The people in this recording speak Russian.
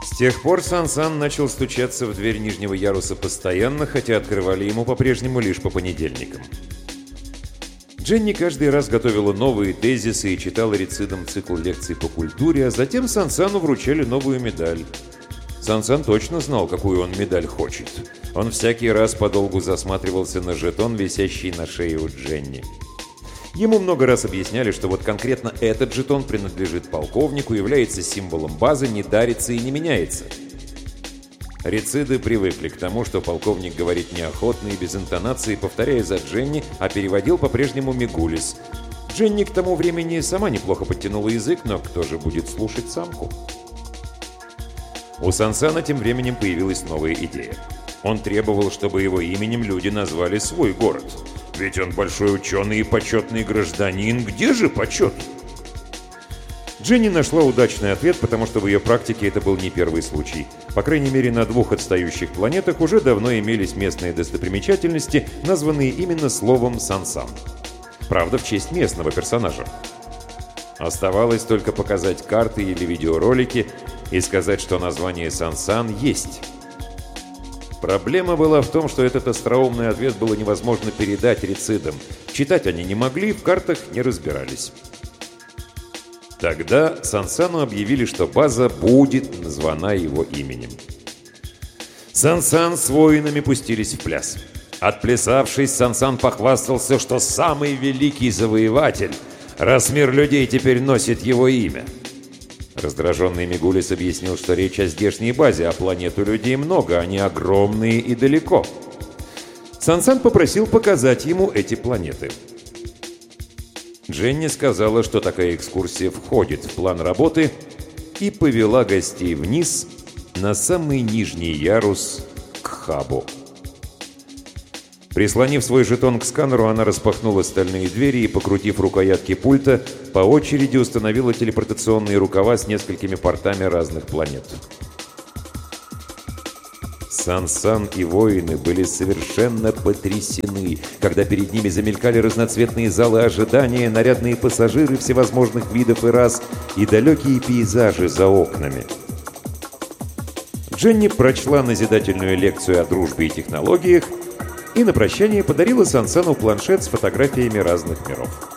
С тех пор Сан-Сан начал стучаться в дверь нижнего яруса постоянно, хотя открывали ему по-прежнему лишь по понедельникам. Дженни каждый раз готовила новые тезисы и читала рецидам цикл лекций по культуре, а затем Сан-Сану вручали новую медаль. Сан-Сан точно знал, какую он медаль хочет. Он всякий раз подолгу засматривался на жетон, висящий на шее у Дженни. Ему много раз объясняли, что вот конкретно этот жетон принадлежит полковнику, является символом базы, не дарится и не меняется. Рециды привыкли к тому, что полковник говорит неохотно и без интонации, повторяя за Дженни, а переводил по-прежнему Мигулис. Дженни к тому времени сама неплохо подтянула язык, но кто же будет слушать самку? У Сан-Сана тем временем появилась новая идея. Он требовал, чтобы его именем люди назвали свой город. Ведь он большой ученый и почетный гражданин. Где же почет? Дженни нашла удачный ответ, потому что в ее практике это был не первый случай. По крайней мере, на 2 отстающих планетах уже давно имелись местные достопримечательности, названные именно словом «Сан-Сан». Правда, в честь местного персонажа. Оставалось только показать карты или видеоролики и сказать, что название Сан-Сан есть. Проблема была в том, что этот остроумный ответ было невозможно передать рецидам. Читать они не могли, в картах не разбирались. Тогда Сан-Сану объявили, что база будет названа его именем. Сан-Сан с воинами пустились в пляс. Отплясавшись, Сан-Сан похвастался, что самый великий завоеватель, раз мир людей теперь носит его имя. Раздраженный Мигулис объяснил, что речь о здешней базе, а планету людей много, они огромные и далеко. Сан-Сан попросил показать ему эти планеты. Дженни сказала, что такая экскурсия входит в план работы, и повела гостей вниз на самый нижний ярус к хабу. Прислонив свой жетон к сканеру, она распахнула стальные двери и, покрутив рукоятки пульта, по очереди установила телепортационные рукава с несколькими портами разных планет. Сан-Сан и воины были совершенно потрясены, когда перед ними замелькали разноцветные залы ожидания, нарядные пассажиры всевозможных видов и рас и далекие пейзажи за окнами. Дженни прочла назидательную лекцию о дружбе и технологиях и на прощание подарила Сан-Сану планшет с фотографиями разных миров.